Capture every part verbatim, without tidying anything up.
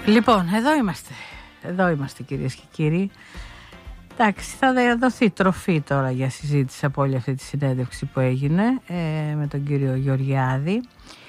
Λοιπόν, εδώ είμαστε. Εδώ είμαστε, κυρίες και κύριοι. Εντάξει, θα δοθεί τροφή τώρα για συζήτηση από όλη αυτή τη συνέντευξη που έγινε ε, με τον κύριο Γεωργιάδη.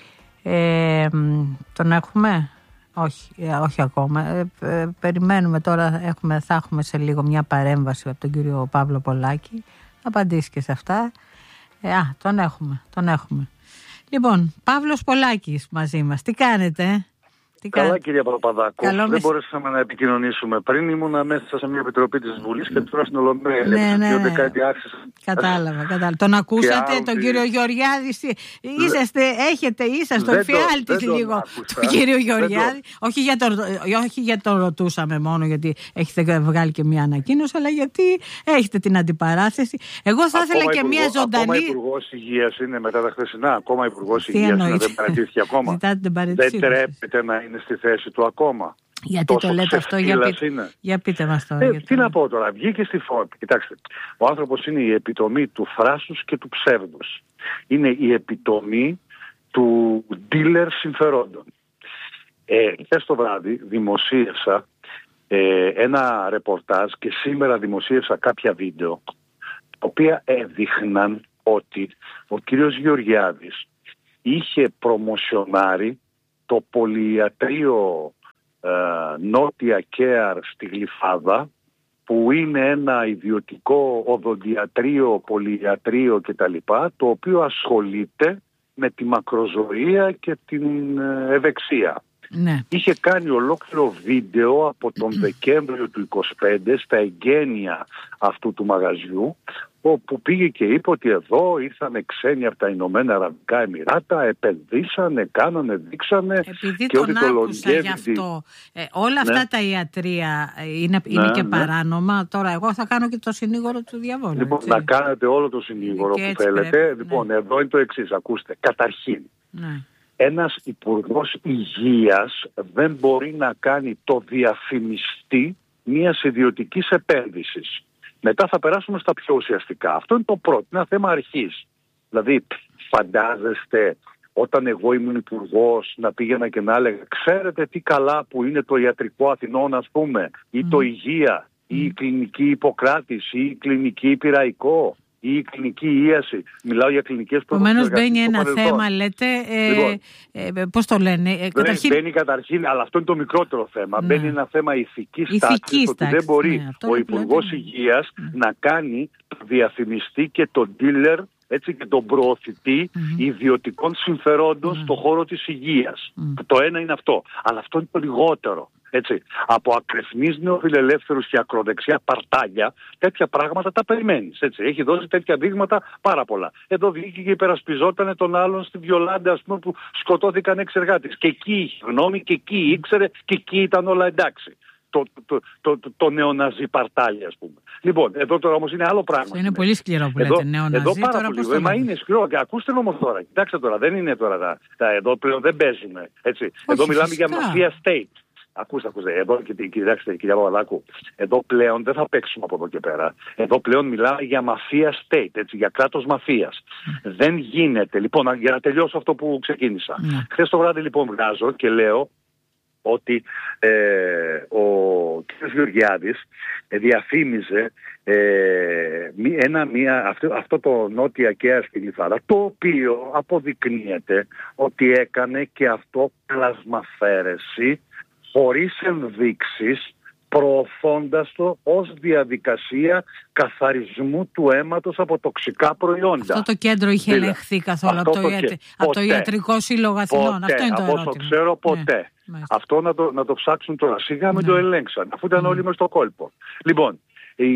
Ε, τον έχουμε? Όχι, ε, όχι ακόμα. Ε, ε, περιμένουμε τώρα, έχουμε, θα έχουμε σε λίγο μια παρέμβαση από τον κύριο Παύλο Πολάκη. Θα απαντήσει και σε αυτά. Ε, α, τον έχουμε, τον έχουμε. Λοιπόν, Παύλος Πολάκης μαζί μας. Τι κάνετε? Τι Καλά, κα... κυρία Παπαδάκου. Καλό δεν μεσ... μπορέσαμε να επικοινωνήσουμε. Πριν ήμουνα μέσα σε μια επιτροπή της Βουλής και τώρα στην Ολομέλεια. Ναι, ναι, ναι. Κάτι άρχισε... Κατάλαβα, κατάλαβα. Τον ακούσατε, άλλο, τον κύριο Γεωργιάδη? Είσαστε, έχετε, είσαστε ο φιάλτης λίγο του κύριου Γεωργιάδη. Όχι για, τον, όχι για τον ρωτούσαμε μόνο γιατί έχετε βγάλει και μια ανακοίνωση, αλλά γιατί έχετε την αντιπαράθεση. Εγώ θα ήθελα και μια ζωντανή. Ακόμα Υπουργός Υγείας είναι μετά τα χθεσινά. Ακόμα Υπουργός Υγείας είναι, δεν παρατήθηκε ακόμα. Δεν τρέπεται να είναι στη θέση του ακόμα. Γιατί τόσο το λέτε αυτό, για, πείτε, για πείτε μας τώρα. Ε, γιατί... Τι να πω τώρα, βγήκε στη φόρμα. Κοιτάξτε, ο άνθρωπος είναι η επιτομή του θράσους και του ψεύδους. Είναι η επιτομή του dealer συμφερόντων. Ε, χθες το βράδυ δημοσίευσα ε, ένα ρεπορτάζ και σήμερα δημοσίευσα κάποια βίντεο, τα οποία έδειχναν ότι ο κύριος Γεωργιάδης είχε προμοσιονάρει το πολυιατρείο ε, Νότια Κέαρ στη Γλυφάδα, που είναι ένα ιδιωτικό οδοντιατρείο, πολυιατρείο κτλ, το οποίο ασχολείται με τη μακροζωία και την ευεξία. Ναι. Είχε κάνει ολόκληρο βίντεο από τον Δεκέμβριο του είκοσι πέντε στα εγγένεια αυτού του μαγαζιού, όπου πήγε και είπε ότι εδώ ήρθαν ξένοι από τα Ηνωμένα Αραβικά Εμιράτα, επενδύσανε, κάνανε, δείξανε. Επειδή και τον άκουσα γι' αυτό, ε, όλα αυτά ναι. τα ιατρεία είναι, είναι ναι, και ναι. παράνομα. Τώρα εγώ θα κάνω και το συνήγορο του διαβόλου. Λοιπόν, έτσι. Να κάνετε όλο το συνήγορο και που θέλετε. Πρέπει, λοιπόν, ναι. εδώ είναι το εξής, ακούστε. Καταρχήν, ναι. ένας υπουργός υγείας δεν μπορεί να κάνει το διαφημιστή μιας ιδιωτικής επένδυσης. Μετά θα περάσουμε στα πιο ουσιαστικά. Αυτό είναι το πρώτο, είναι ένα θέμα αρχής. Δηλαδή, φαντάζεστε όταν εγώ ήμουν υπουργός να πήγαινα και να έλεγα, ξέρετε τι καλά που είναι το ιατρικό Αθηνών, ας πούμε, ή mm. το υγεία, mm. ή η κλινική Ιπποκράτης, ή η κλινική Πειραϊκό, ή η κλινική Ίαση. Μιλάω για κλινικές προδοτικές. Επομένως μπαίνει ένα θέμα, λέτε, ε, λοιπόν, ε, πώς το λένε. Ε, καταρχήν... Μπαίνει καταρχήν, αλλά αυτό είναι το μικρότερο θέμα. Ναι. Μπαίνει ένα θέμα ηθικής, ηθικής τάξης, ότι δεν μπορεί ναι, ο Υπουργός Υγείας ναι. να κάνει το διαφημιστή και τον dealer, έτσι, και τον προωθητή mm-hmm. ιδιωτικών συμφερόντων mm-hmm. στον χώρο της υγείας. Mm-hmm. Το ένα είναι αυτό. Αλλά αυτό είναι το λιγότερο. Έτσι, από ακρεφνείς νεοφιλελεύθερους και ακροδεξιά παρτάλια, τέτοια πράγματα τα περιμένεις. Έτσι. Έχει δώσει τέτοια δείγματα πάρα πολλά. Εδώ βγήκε και υπερασπιζόταν τον άλλον στη Βιολάντα, ας πούμε, που σκοτώθηκαν έξι εργάτες. Και εκεί είχε γνώμη, και εκεί ήξερε, και εκεί ήταν όλα εντάξει. Το, το, το, το, το νεοναζί παρτάλι, ας πούμε. Λοιπόν, εδώ τώρα όμως είναι άλλο πράγμα. Είναι, είναι πολύ σκληρό που λέτε νεοναζί. Εδώ πάρα τώρα πολύ. Ε, μα είναι σκληρό. Και ακούστε όμως τώρα. Κοιτάξτε τώρα, δεν είναι τώρα τα, τα εδώ πλέον δεν παίζουμε. Έτσι. Όχι, εδώ μιλάμε φυσικά. Για μαφία state. Ακούστε, ακούστε, εδώ και κοιτάξτε, κυρία Παπαδάκου, εδώ πλέον δεν θα παίξουμε από εδώ και πέρα. Εδώ πλέον μιλάμε για μαφία state, έτσι, για κράτος μαφίας. Mm. Δεν γίνεται. Λοιπόν, για να τελειώσω αυτό που ξεκίνησα. Mm. Χθες το βράδυ λοιπόν βγάζω και λέω ότι ε, ο κ. Γεωργιάδης διαφήμιζε ε, ένα, μια, αυτό, αυτό το Νότια Κέαρ στη Γλυφάδα, το οποίο αποδεικνύεται ότι έκανε και αυτό πλασμαφέρεση χωρίς ενδείξεις, προωθώντας το ως διαδικασία καθαρισμού του αίματος από τοξικά προϊόντα. Αυτό το κέντρο είχε ελεγχθεί καθόλου από το, το, ιατρ... από το Ιατρικό Σύλλογο Αθηνών? Αυτό είναι το ερώτημα. Από όσο ξέρω ποτέ. Ναι, αυτό να το, να το ψάξουν τώρα. Σιγά μην ναι. το ελέγξαν, αφού ήταν ναι. όλοι μες στο κόλπο. Λοιπόν, η...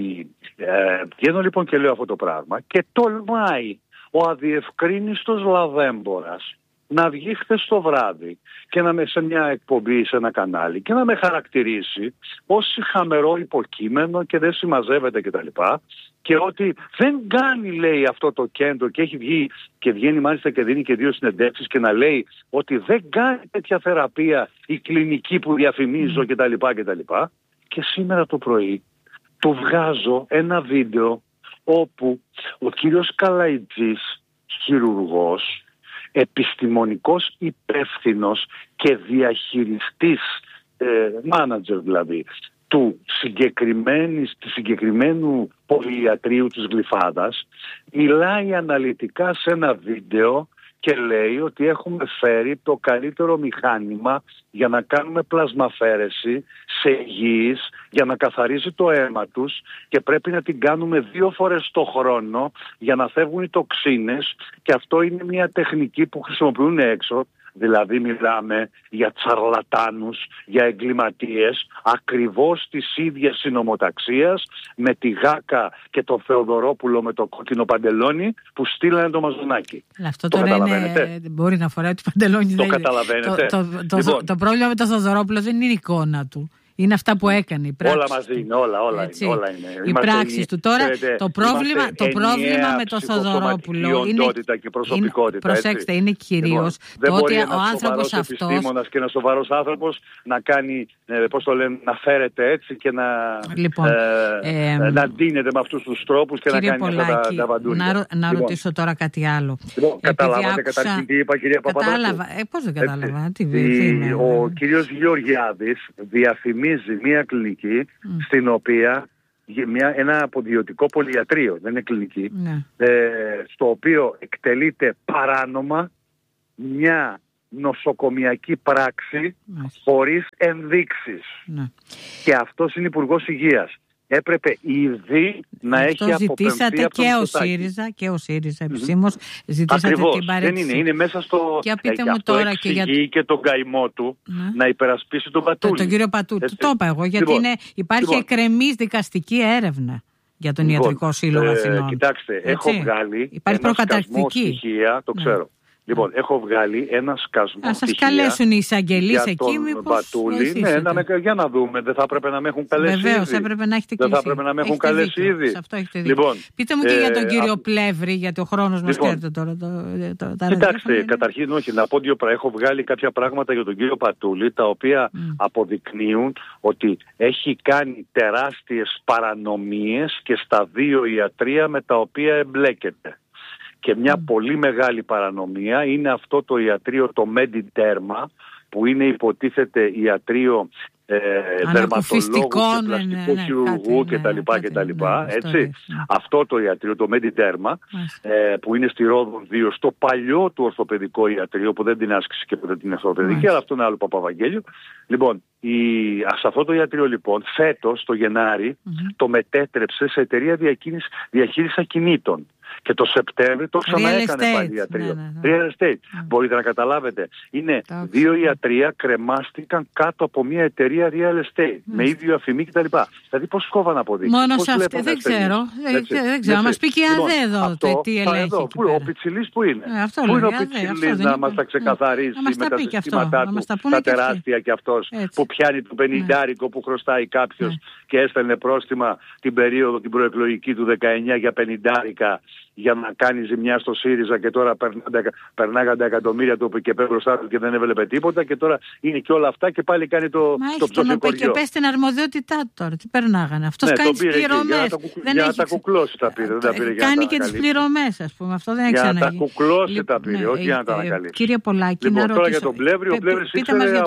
ε, βγαίνω λοιπόν και λέω αυτό το πράγμα και τολμάει ο αδιευκρίνιστος λαβέμπορας να βγει χθες το βράδυ και να με σε μια εκπομπή, σε ένα κανάλι και να με χαρακτηρίσει ως χαμερό υποκείμενο και δεν συμμαζεύεται κτλ. Και ότι δεν κάνει, λέει, αυτό το κέντρο και έχει βγει και βγαίνει μάλιστα και δίνει και δύο συνεντεύξεις και να λέει ότι δεν κάνει τέτοια θεραπεία η κλινική που διαφημίζω κτλ. κτλ. Και σήμερα το πρωί του βγάζω ένα βίντεο όπου ο κύριος Καλαϊτζής, χειρουργός, επιστημονικός υπεύθυνος και διαχειριστής μάνατζερ δηλαδή, του συγκεκριμένου πολυιατρίου της Γλυφάδας, μιλάει αναλυτικά σε ένα βίντεο και λέει ότι έχουμε φέρει το καλύτερο μηχάνημα για να κάνουμε πλασμαφαίρεση σε υγιείς, για να καθαρίζει το αίμα τους, και πρέπει να την κάνουμε δύο φορές το χρόνο για να φεύγουν οι τοξίνες, και αυτό είναι μια τεχνική που χρησιμοποιούν έξω. Δηλαδή μιλάμε για τσαρλατάνους, για εγκληματίες ακριβώς της ίδιας συνομοταξίας, με τη Γάκα και τον Θεοδωρόπουλο με το κόκκινο παντελόνι που στείλανε το μαζονάκι. Αυτό το τώρα είναι, μπορεί να φοράει το παντελόνι. Το καταλαβαίνετε. Το, το, το, λοιπόν, το πρόβλημα με τον Θεοδωρόπουλο δεν είναι η εικόνα του. Είναι αυτά που έκανε. Όλα μαζί είναι, όλα, όλα είναι, όλα είναι. Οι πράξεις του. Τώρα ξέρετε, το πρόβλημα, το πρόβλημα με τον Θοδωρόπουλο είναι, και προσωπικότητα, είναι, προσέξτε, είναι κυρίως λοιπόν, το ότι ο άνθρωπος αυτός... Δεν μπορεί ένας επιστήμονας και ένας σοβαρός άνθρωπος να κάνει, πώς το λένε, να φέρεται έτσι και να, λοιπόν, ε, ε, να ντύνεται με αυτούς τους τρόπους και να κάνει Πολάκη, αυτά τα, τα βαντούρια. Να, να λοιπόν, ρωτήσω τώρα κάτι άλλο. Λοιπόν, καταλάβατε καταρχήν τι είπα, κυρία Παπαδάκου? Κατάλαβα. Ε, πώς δεν κατάλαβα. Ο κύριος Γεωργιάδης διαφημίζει μια κλινική mm. στην οποία μια, ένα αποδειωτικό πολυιατρείο, δεν είναι κλινική, ναι. ε, στο οποίο εκτελείται παράνομα μια νοσοκομιακή πράξη mm. χωρίς ενδείξεις. Mm. Και αυτός είναι υπουργός υγείας. Έπρεπε ήδη να αυτό έχει αποπεμφθεί ζητήσατε από και ο ΣΥΡΙΖΑ και ο ΣΥΡΙΖΑ επισήμως mm-hmm. ζητήσατε Ακριβώς, την παρέτηση. Δεν είναι, είναι μέσα στο... Και πείτε ε, μου τώρα και, για... και τον καημό του ναι. να υπερασπίσει τον Πατούλη. Το, τον κύριο Πατούλη, το, το είπα εγώ, γιατί λοιπόν, είναι, υπάρχει λοιπόν, εκκρεμής δικαστική έρευνα για τον λοιπόν, Ιατρικό Σύλλογο Αθηνών. Ε, κοιτάξτε, έτσι. έχω βγάλει υπάρχει ένα σκασμό στοιχεία, το ξέρω. Ναι. Λοιπόν, έχω βγάλει ένα σκασμό. Α σας καλέσουν οι εισαγγελείς εκεί, μήπως Πατούλη. Ναι, να με, για να δούμε. Δεν θα έπρεπε να με έχουν καλέσει. Βεβαίως, έπρεπε να έχετε κλείσει. Δεν θα έπρεπε να με έχουν καλέσει ήδη. Αυτό έχετε δίκιο. Λοιπόν, πείτε μου και ε, για τον κύριο α... Πλεύρη, γιατί ο χρόνος μας λοιπόν, καίρεται τώρα. Το, το, το, κοιτάξτε, είναι... καταρχήν όχι. Να πω δύο πράγματα. Έχω βγάλει κάποια πράγματα για τον κύριο Πατούλη, τα οποία mm. αποδεικνύουν ότι έχει κάνει τεράστιες παρανομίες και στα δύο ιατρεία με τα οποία εμπλέκεται. Και μια mm. πολύ μεγάλη παρανομία είναι αυτό το ιατρείο, το Mediterma, που είναι υποτίθεται ιατρείο ε, δερματολόγου και πλαστικού ναι, χειρουργού ναι, κτλ. Ναι, ναι, έτσι. Ναι. Αυτό το ιατρείο, το Mediterma, ε, που είναι στη Ρόδον δύο, στο παλιό του ορθοπαιδικό ιατρείο, που δεν την άσκησε και που δεν την ορθοπαιδική, αλλά αυτό είναι άλλο Παπαβαγγέλιο. Λοιπόν, η, σε αυτό το ιατρείο λοιπόν, φέτος το Γενάρη, mm-hmm. το μετέτρεψε σε εταιρεία διαχείρισης ακινήτων. Και το Σεπτέμβριο το ξαναέκανε πάλι ιατρείο. Ναι, ναι, ναι. Real estate. Ναι. Μπορείτε να καταλάβετε. Είναι Τάξε. δύο ιατρεία κρεμάστηκαν κάτω από μια εταιρεία real estate. Ναι. Με ίδιο αφημί κτλ. Δηλαδή πώς κόβαν αποδείξεις. Μόνο σε αυτή δεν ξέρω. Δεν ξέρω. Μας πει και η ΑΔΕ εδώ το τι ελέγχει. Ο Πιτσιλής που είναι. Πού είναι ο Πιτσιλής να μας τα ξεκαθαρίσει με τα συστήματά του, τα τεράστια κι αυτός, που πιάνει το πενηντάρικο που χρωστάει κάποιος και έστελνε πρόστιμα την περίοδο την προεκλογική του δεκαεννιά για πενηντάρικα, για να κάνει ζημιά στο ΣΥΡΙΖΑ, και τώρα περνάγαν τα εκατομμύρια του και πέφτει μπροστά του και δεν έβλεπε τίποτα, και τώρα είναι και όλα αυτά και πάλι κάνει το, το ψωφικοριό. Και πες την αρμοδιότητά του τώρα, τι περνάγανε. Αυτός ναι, κάνει τις πληρωμές. Για να τα κουκλώσει τα πήρε. Κάνει και τις πληρωμές, ας πούμε. Αυτό δεν έχει ξαναγίνει. Για να τα κουκλώσει τα πήρε, όχι για να τα ανακαλύψει. Κύριε Πολάκη, λοιπόν, τώρα για τον Πλεύρη, ο Πλεύρης ήξερε.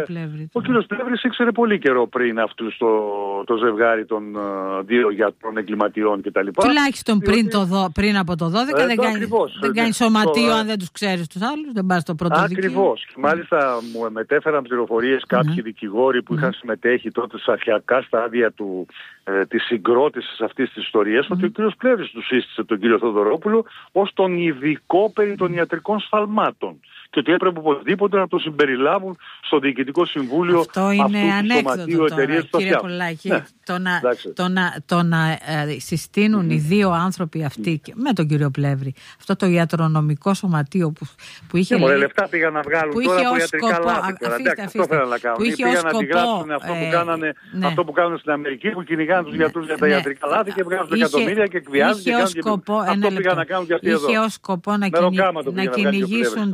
Ο κύριος Πλεύρης ήξερε πολύ καιρό πριν αυτού το ζευγάρι των δύο γιατρών εγκληματιών κτλ. Τουλάχιστον πριν από το δώδεκα ε, δεν, κάνει, ακριβώς, δεν κάνει σωματείο αν δεν τους ξέρεις τους άλλους, δεν πας στο πρώτο δικείο. Ακριβώς. Και μάλιστα μου μετέφεραν πληροφορίες κάποιοι mm. δικηγόροι που mm. είχαν συμμετέχει τότε στα αρχικά στάδια του, ε, της συγκρότησης αυτής της ιστορίας, mm. ότι ο κύριος Πλεύρης του σύστησε τον κύριο Θοδωρόπουλο ως τον ειδικό περί των ιατρικών σφαλμάτων. Και ότι έπρεπε οπωσδήποτε να το συμπεριλάβουν στο Διοικητικό Συμβούλιο αυτό είναι αυτού του σωματείου εταιρείας του Κύριε Πολάκη, ναι. το να, το να, το να ε, συστήνουν mm. οι δύο άνθρωποι αυτοί mm. με τον κύριο Πλεύρη αυτό το ιατρονομικό σωματείο που, που είχε... Ωραία λεφτά πήγαν να βγάλουν που τώρα είχε από ιατρικά σκοπό, λάθη. Αφήστε, αφήστε, αυτό θέλανε να κάνουν. Ή πήγαν να αντιγράψουν αυτό, ε, που κάνανε, ναι. αυτό που κάνουν στην Αμερική, που κυνηγάνε τους γιατρούς για τα ιατρικά λάθη και βγάζουν εκατομμύρια και εκβιάζουν. Αυτό πήγαν να κάνουν και αυτοί εδώ. Είχε ως σκοπό να κυνηγήσουν τα ιατρικά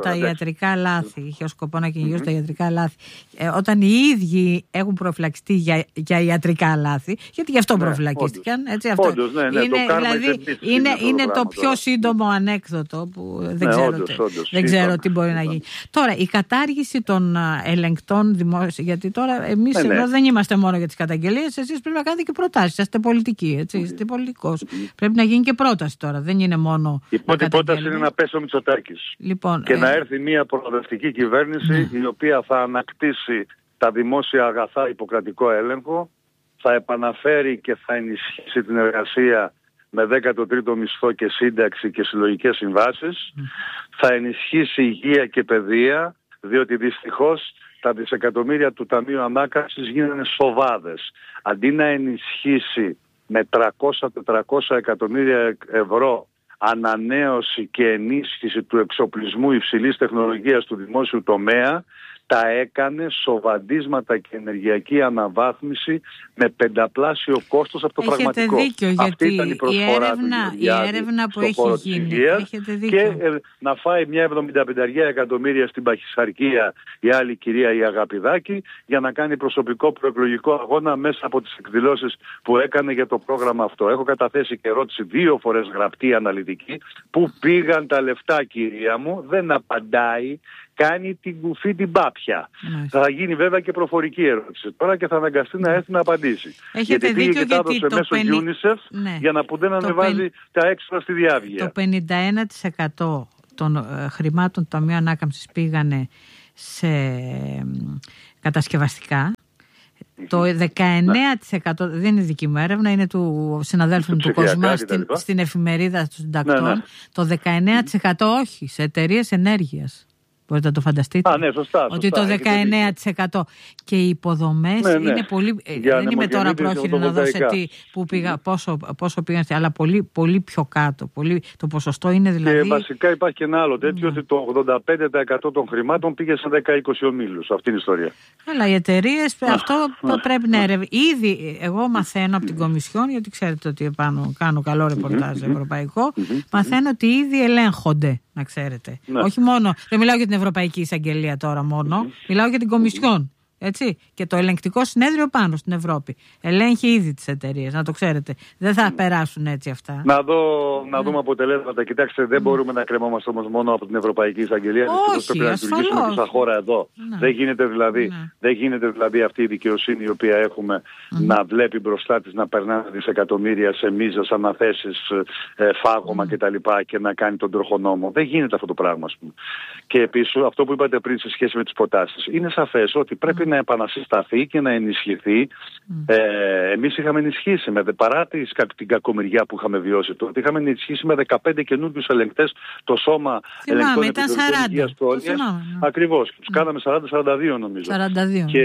ιατρικά λάθη, είχε ως σκοπό να κυνηγήσει mm-hmm. τα ιατρικά λάθη, ε, όταν οι ίδιοι έχουν προφυλακιστεί για, για ιατρικά λάθη, γιατί γι' αυτό ναι, προφυλακίστηκαν. Όντως. Έτσι, αυτό. Όντως, ναι, ναι, είναι, το δηλαδή, είναι, είναι, είναι το πιο τώρα. σύντομο ανέκδοτο που δεν ναι, ξέρω, όντως, τι, όντως, δεν ξέρω τι μπορεί να γίνει. Τώρα, η κατάργηση των ελεγκτών δημόσιων, γιατί τώρα εμείς ναι, εδώ ναι. δεν είμαστε μόνο για τις καταγγελίες, εσείς πρέπει να κάνετε και προτάσεις. Είστε πολιτικοί, έτσι, mm. είστε πολιτικός. Mm. Πρέπει να γίνει και πρόταση τώρα, δεν είναι μόνο. Η πρώτη πρόταση είναι να πέσει ο Μητσοτάκης. Λοιπόν, και ε... να έρθει μια προοδευτική κυβέρνηση mm. η οποία θα ανακτήσει τα δημόσια αγαθά υποκρατικό έλεγχο, θα επαναφέρει και θα ενισχύσει την εργασία με δέκατο τρίτο μισθό και σύνταξη και συλλογικές συμβάσεις, mm. θα ενισχύσει υγεία και παιδεία, διότι δυστυχώς τα δισεκατομμύρια του Ταμείου Ανάκαμψης γίνανε σοβάδες. Αντί να ενισχύσει με τριακόσια με τετρακόσια εκατομμύρια ευρώ ανανέωση και ενίσχυση του εξοπλισμού υψηλής τεχνολογίας του δημόσιου τομέα, τα έκανε σοβαντίσματα και ενεργειακή αναβάθμιση με πενταπλάσιο κόστος από το έχετε πραγματικό. Δίκιο, αυτή γιατί ήταν η προσφορά η έρευνα, του η έρευνα που έχει γίνει. Και ε, να φάει μια εβδομήντα πέντε εκατομμύρια στην παχυσαρκία η άλλη κυρία η Αγαπηδάκη για να κάνει προσωπικό προεκλογικό αγώνα μέσα από τις εκδηλώσεις που έκανε για το πρόγραμμα αυτό. Έχω καταθέσει και ερώτηση δύο φορές γραπτή αναλυτική. Πού πήγαν τα λεφτά, κυρία μου? Δεν απαντάει. Κάνει την κουφή την πάπια. Mm. Θα γίνει βέβαια και προφορική ερώτηση τώρα και θα αναγκαστεί να έρθει να απαντήσει. Έχετε γιατί δίκιο, πήγε και τα έδωσε μέσω πενήντα... UNICEF ναι. για να πούν να ανεβάζει πεν... τα έξτρα στη διάβγεια. Το πενήντα ένα τοις εκατό των ε, χρημάτων του Ταμείου Ανάκαμψης πήγανε σε ε, κατασκευαστικά. Mm-hmm. Το δεκαεννέα τοις εκατό ναι. δεν είναι δική μου έρευνα, είναι του συναδέλφου του Κοσμά στην, στην εφημερίδα των συντακτών. Ναι, ναι. Το δεκαεννέα τοις εκατό όχι, σε εταιρείες ενέργειας. Μπορείτε να το φανταστείτε. Α, ναι, σωστά, σωστά, ότι το δεκαεννέα τοις εκατό και οι υποδομές ναι, ναι. είναι πολύ. Για δεν είμαι τώρα πρόχειρο να δω σε τι, που πήγα, πόσο, πόσο πήγαν, αλλά πολύ, πολύ πιο κάτω. Πολύ, το ποσοστό είναι δηλαδή. Και βασικά υπάρχει και ένα άλλο τέτοιο, ναι. ότι το ογδόντα πέντε τοις εκατό των χρημάτων πήγε σε δέκα είκοσι ομίλους. Αυτή είναι η ιστορία. Αλλά οι εταιρείες αυτό πρέπει να ερευνήσουν. Ήδη εγώ μαθαίνω από την Κομισιόν, γιατί ξέρετε ότι επάνω, κάνω καλό ρεπορτάζ ευρωπαϊκό, μαθαίνω ότι ήδη ελέγχονται. Να ξέρετε. Ναι. Όχι μόνο. Δεν μιλάω για την Ευρωπαϊκή Εισαγγελία τώρα μόνο. Mm-hmm. Μιλάω για την Κομισιόν. Έτσι. Και το ελεγκτικό συνέδριο πάνω στην Ευρώπη. Ελέγχει ήδη τις εταιρείες. Να το ξέρετε. Δεν θα mm. περάσουν έτσι αυτά. Να, δω, να mm. δούμε αποτελέσματα. Κοιτάξτε, δεν mm. μπορούμε να κρεμόμαστε όμως μόνο από την Ευρωπαϊκή Εισαγγελία. Όχι, πρέπει να λειτουργήσουμε και στα χώρα εδώ. Ναι. Δεν, γίνεται δηλαδή, ναι. δεν γίνεται δηλαδή αυτή η δικαιοσύνη η οποία έχουμε mm. να βλέπει μπροστά της να περνάνε δισεκατομμύρια σε μίζες, αναθέσεις, ε, φάγωμα mm. κτλ. Και να κάνει τον τροχονόμο. Δεν γίνεται αυτό το πράγμα. Ας πούμε. Και επίσης αυτό που είπατε πριν σε σχέση με τις προτάσεις. Είναι σαφές ότι πρέπει mm. να επανασυσταθεί και να ενισχυθεί. Mm. Ε, εμείς είχαμε ενισχύσει με, παρά τις, την κακομοιριά που είχαμε βιώσει τότε, είχαμε ενισχύσει με δεκαπέντε καινούριους ελεγκτές το σώμα ελεγκτών επιθεωρητικών υγείας πρόνοιας. Ακριβώς. Mm. Τους κάναμε σαράντα σαράντα δύο νομίζω. σαράντα δύο. Και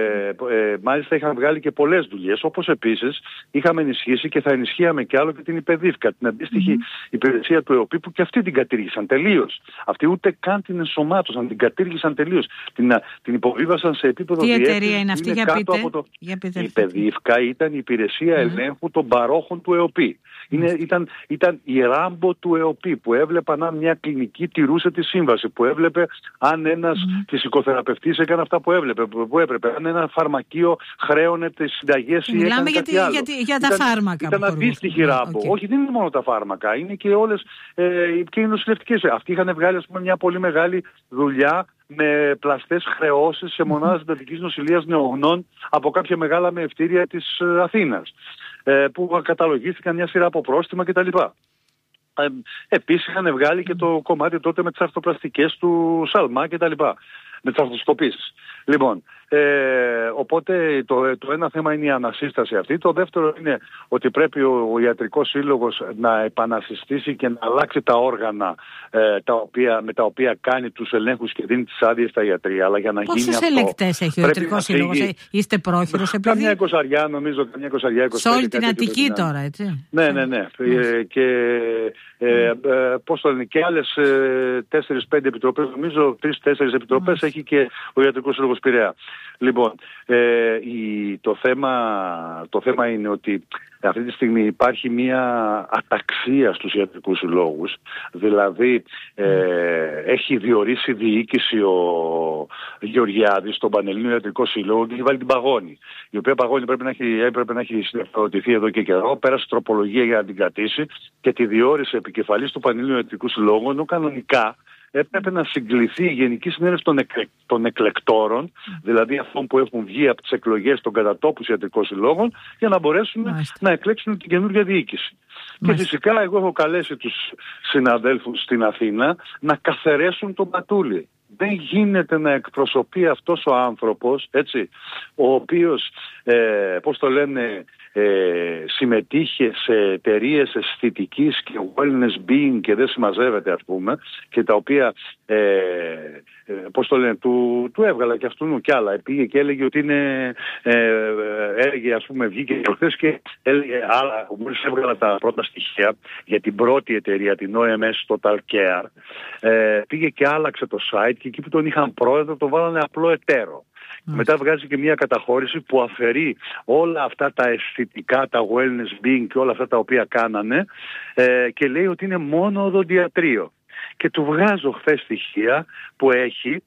ε, μάλιστα είχαμε βγάλει και πολλές δουλειές, όπως επίσης είχαμε ενισχύσει και θα ενισχύαμε και άλλο και την ΙΠΕΔΙΦΚΑ, την αντίστοιχη mm. υπηρεσία του ΕΟΠΗ, που και αυτή την κατήργησαν τελείως. Αυτοί ούτε καν την ενσωμάτωσαν, την κατήργησαν τελείως. Την, την υποβίβασαν σε επίπεδο. Τι εταιρεία είναι αυτή, για πείτε? Το... Για πείτε. Η ΠΕΔΙΦΚΑ ήταν η υπηρεσία mm. ελέγχου των παρόχων του ΕΟΠΗ. Είναι, mm. ήταν, ήταν η ράμπο του ΕΟΠΗ που έβλεπαν αν μια κλινική τηρούσε τη σύμβαση, που έβλεπε αν ένας mm. φυσικοθεραπευτής έκανε αυτά που έβλεπε, που έπρεπε, αν ένα φαρμακείο χρέωνε τις συνταγές ή έκανε για, κάτι άλλο. Για, για τα ήταν, φάρμακα. Ήταν αντίστοιχη ράμπο. Okay. Όχι, δεν είναι μόνο τα φάρμακα, είναι και όλες ε, και οι νοσηλευτικές. Αυτοί είχαν βγάλει, ας πούμε, μια πολύ μεγάλη δουλειά με πλαστές χρεώσεις σε μονάδες συντατικής νοσηλείας νεογνών από κάποια μεγάλα μεευτήρια της Αθήνας, ε, που καταλογίστηκαν μια σειρά από πρόστιμα κτλ. Ε, επίσης είχαν βγάλει και το κομμάτι τότε με τις αρθροπλαστικές του Σαλμά κτλ. Με τις αρθροσκοπήσεις. Λοιπόν, ε, οπότε το, το ένα θέμα είναι η ανασύσταση αυτή. Το δεύτερο είναι ότι πρέπει ο, ο Ιατρικός Σύλλογος να επανασυστήσει και να αλλάξει τα όργανα ε, τα οποία, με τα οποία κάνει τους ελέγχους και δίνει τις άδειες στα ιατρία. Αλλά για να πόσους γίνει ελεγκτές έχει ο Ιατρικός Σύλλογος? Ε, είστε πρόχειρος επειδή? Καμιά εικοσαριά νομίζω, καμιά εικοσαριά. Σε όλη την Αττική τώρα, έτσι. Ναι, ναι, ναι. Ε, και ε, ε, πώς το λένε, και άλλες ε, τέσσερις πέντε επιτροπές, νομίζω τρεις τέσσερις επιτροπές mm. έχει και ο Ιατρικός Σύλλογος Πειραιά. Λοιπόν, ε, η, το, θέμα, το θέμα είναι ότι αυτή τη στιγμή υπάρχει μια αταξία στους ιατρικούς συλλόγους. Δηλαδή ε, έχει διορίσει διοίκηση ο Γεωργιάδης στον Πανελλήνιο Ιατρικό Σύλλογο και έχει βάλει την παγόνη. Η οποία παγόνη πρέπει να έχει, έπρεπε να έχει συνεχιστεί εδώ και καιρό. Πέρασε τροπολογία για να την κρατήσει και τη διόρισε επικεφαλής του Πανελλήνιου Ιατρικού Συλλόγου, ενώ κανονικά έπρεπε να συγκληθεί η Γενική Συνέλευση των, εκ, των εκλεκτόρων, δηλαδή αυτών που έχουν βγει από τις εκλογές των κατατόπους ιατρικών συλλόγων, για να μπορέσουν Μάλιστα. να εκλέξουν την καινούργια διοίκηση. Μάλιστα. Και φυσικά εγώ έχω καλέσει τους συναδέλφους στην Αθήνα να καθαρέσουν τον πατούλι. Δεν γίνεται να εκπροσωπεί αυτός ο άνθρωπος, έτσι, ο οποίος, ε, πώς το λένε, ε, συμμετείχε σε εταιρείες αισθητικής και wellness being και δεν συμμαζεύεται, ας πούμε, και τα οποία, ε, ε, πώς το λένε, του, του έβγαλα και αυτού κι άλλα. Πήγε και έλεγε ότι είναι, ε, έλεγε, ας πούμε, βγήκε προχθές και έλεγε άλλα, μόλις έβγαλα τα πρώτα στοιχεία για την πρώτη εταιρεία, την ο εμ ες Total Care, ε, πήγε και άλλαξε το site και εκεί που τον είχαν πρόεδρο το βάλανε απλό εταίρο. Mm. Μετά βγάζει και μια καταχώρηση που αφαιρεί όλα αυτά τα αισθητικά, τα wellness being και όλα αυτά τα οποία κάνανε ε, και λέει ότι είναι μόνο οδοντιατρίο. Και του βγάζω χθες στοιχεία που έχει,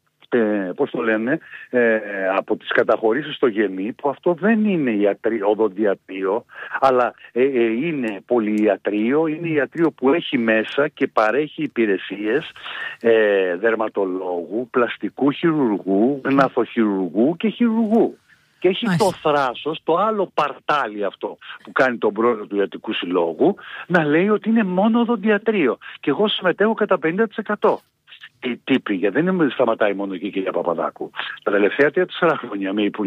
ε, πώς το λένε, ε, από τις καταχωρήσεις στο ΓΕΜΗ, που αυτό δεν είναι ιατρί, οδοντιατρίο, αλλά ε, ε, είναι πολυιατρίο, είναι ιατρίο που έχει μέσα και παρέχει υπηρεσίες ε, δερματολόγου, πλαστικού χειρουργού, ναθοχειρουργού και χειρουργού. Και έχει Άχι. το θράσος, το άλλο παρτάλι αυτό που κάνει τον πρόεδρο του Ιατρικού Συλλόγου, να λέει ότι είναι μόνο οδοντιατρίο. Και εγώ συμμετέχω κατά πενήντα τοις εκατό. Τι πήγε, δεν σταματάει μόνο εκεί η κυρία Παπαδάκου. Τα τελευταία τέσσερα χρόνια με